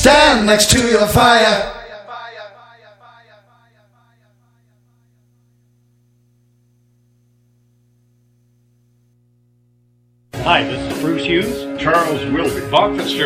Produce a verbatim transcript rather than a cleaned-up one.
Stand next to your fire. Hi, this is Bruce Hughes. Charles Wilby. Bob Fitzgerald.